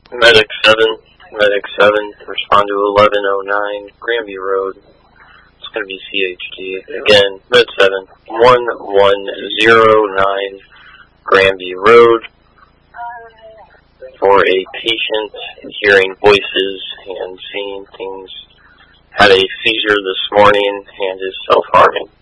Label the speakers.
Speaker 1: Medic 7, respond to 1109 Granby Road. It's going to be CHD. Again, Med 7, 1109 Granby Road. For a patient hearing voices and seeing things. Had a seizure this morning and is self-harming.